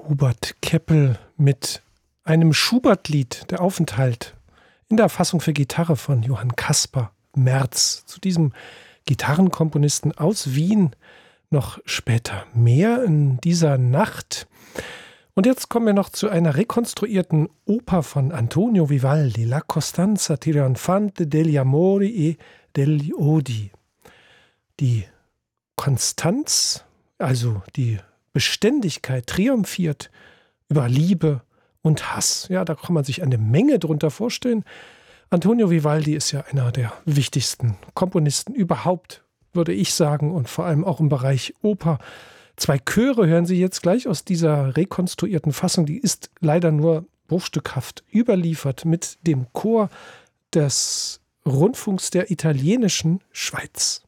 Hubert Keppel mit einem Schubert-Lied, der Aufenthalt, in der Fassung für Gitarre von Johann Caspar Merz. Zu diesem Gitarrenkomponisten aus Wien noch später mehr in dieser Nacht. Und jetzt kommen wir noch zu einer rekonstruierten Oper von Antonio Vivaldi, La Costanza Trionfante degli Amori e degli Odi. Die Konstanz, also die Beständigkeit, triumphiert über Liebe und Hass. Ja, da kann man sich eine Menge drunter vorstellen. Antonio Vivaldi ist ja einer der wichtigsten Komponisten überhaupt, würde ich sagen, und vor allem auch im Bereich Oper. 2 Chöre hören Sie jetzt gleich aus dieser rekonstruierten Fassung. Die ist leider nur bruchstückhaft überliefert mit dem Chor des Rundfunks der italienischen Schweiz.